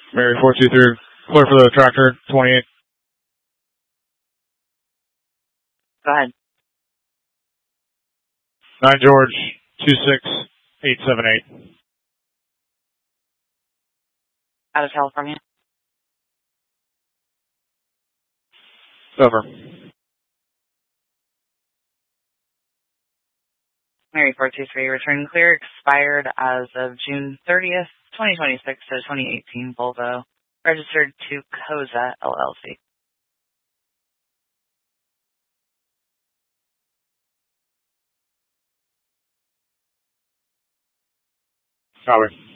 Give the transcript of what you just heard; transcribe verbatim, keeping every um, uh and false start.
Mary four two three, clear for the tractor, twenty-eight. Go ahead. nine George, two six eight seven eight. Out of California. Over. Mary four two three, return clear, expired as of June thirtieth, twenty twenty-six, to twenty eighteen Volvo, registered to COSA, L L C. Copy.